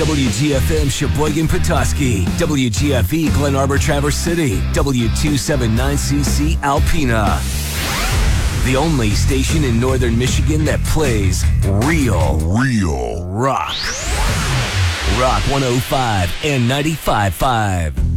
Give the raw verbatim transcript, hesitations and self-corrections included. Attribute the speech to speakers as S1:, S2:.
S1: W G F M Sheboygan, Petoskey, W G F E Glen Arbor, Traverse City, W two seventy-nine C C Alpena. The only station in northern Michigan that plays real, real rock. Rock one oh five and ninety-five point five.